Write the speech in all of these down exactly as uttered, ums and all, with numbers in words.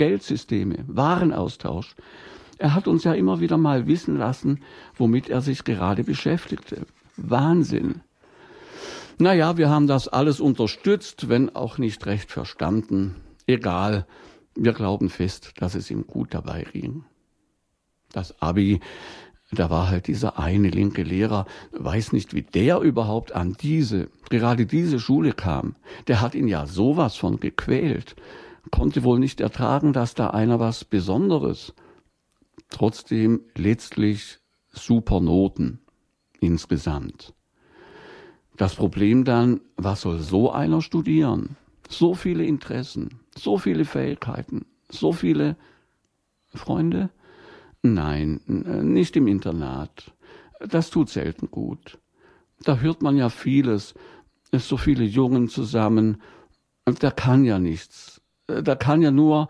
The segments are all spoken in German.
Geldsysteme, Warenaustausch. Er hat uns ja immer wieder mal wissen lassen, womit er sich gerade beschäftigte. Wahnsinn. Naja, wir haben das alles unterstützt, wenn auch nicht recht verstanden. Egal, wir glauben fest, dass es ihm gut dabei ging. Das Abi, da war halt dieser eine linke Lehrer, weiß nicht, wie der überhaupt an diese, gerade diese Schule kam. Der hat ihn ja sowas von gequält. Konnte wohl nicht ertragen, dass da einer was Besonderes. Trotzdem letztlich super Noten insgesamt. Das Problem dann, was soll so einer studieren? So viele Interessen, so viele Fähigkeiten, so viele Freunde? Nein, nicht im Internat. Das tut selten gut. Da hört man ja vieles, es so viele Jungen zusammen. Da kann ja nichts. Da kann ja nur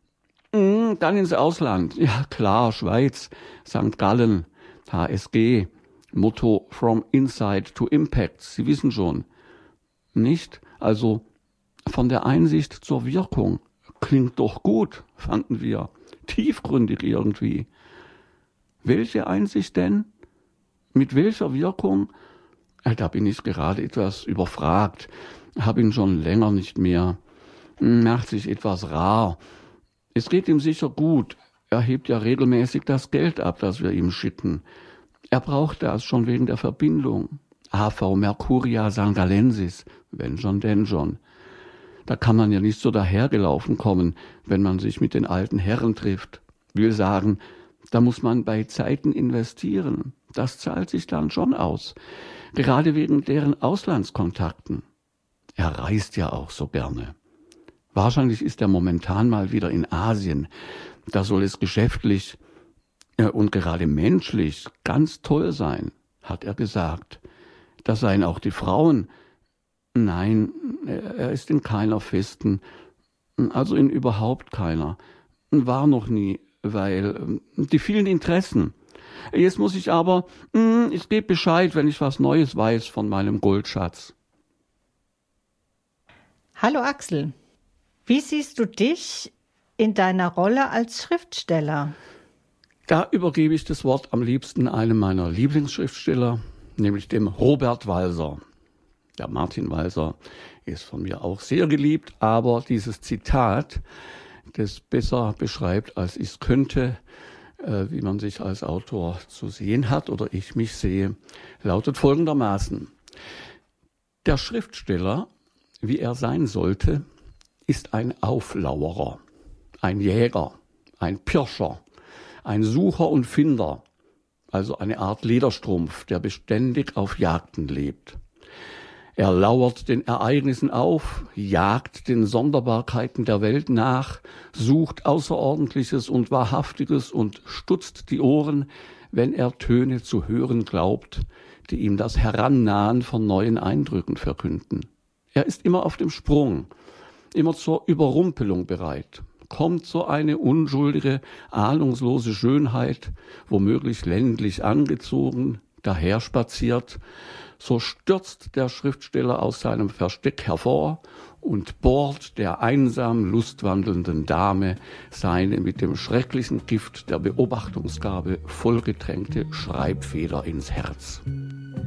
mh, dann ins Ausland. Ja klar, Schweiz, Sankt Gallen, H S G. Motto From Insight to Impact, Sie wissen schon. Nicht? Also von der Einsicht zur Wirkung. Klingt doch gut, fanden wir. Tiefgründig irgendwie. Welche Einsicht denn? Mit welcher Wirkung? Da bin ich gerade etwas überfragt. Hab ihn schon länger nicht mehr. Macht sich etwas rar. Es geht ihm sicher gut. Er hebt ja regelmäßig das Geld ab, das wir ihm schicken. Er braucht das schon wegen der Verbindung. A V Mercuria Sangalensis, wenn schon, denn schon. Da kann man ja nicht so dahergelaufen kommen, wenn man sich mit den alten Herren trifft. Will sagen, da muss man bei Zeiten investieren. Das zahlt sich dann schon aus. Gerade wegen deren Auslandskontakten. Er reist ja auch so gerne. Wahrscheinlich ist er momentan mal wieder in Asien. Da soll es geschäftlich und gerade menschlich ganz toll sein, hat er gesagt. Das seien auch die Frauen. Nein, er ist in keiner festen, also in überhaupt keiner. War noch nie, weil die vielen Interessen. Jetzt muss ich aber, ich gebe Bescheid, wenn ich was Neues weiß von meinem Goldschatz. Hallo Axel, wie siehst du dich in deiner Rolle als Schriftsteller? Da übergebe ich das Wort am liebsten einem meiner Lieblingsschriftsteller, nämlich dem Robert Walser. Der Martin Walser ist von mir auch sehr geliebt, aber dieses Zitat, das besser beschreibt, als ich es könnte, äh, wie man sich als Autor zu sehen hat oder ich mich sehe, lautet folgendermaßen. Der Schriftsteller, wie er sein sollte, ist ein Auflauerer, ein Jäger, ein Pirscher, ein Sucher und Finder, also eine Art Lederstrumpf, der beständig auf Jagden lebt. Er lauert den Ereignissen auf, jagt den Sonderbarkeiten der Welt nach, sucht Außerordentliches und Wahrhaftiges und stutzt die Ohren, wenn er Töne zu hören glaubt, die ihm das Herannahen von neuen Eindrücken verkünden. Er ist immer auf dem Sprung, immer zur Überrumpelung bereit. Kommt so eine unschuldige, ahnungslose Schönheit, womöglich ländlich angezogen, daherspaziert, so stürzt der Schriftsteller aus seinem Versteck hervor und bohrt der einsam lustwandelnden Dame seine mit dem schrecklichen Gift der Beobachtungsgabe vollgetränkte Schreibfeder ins Herz.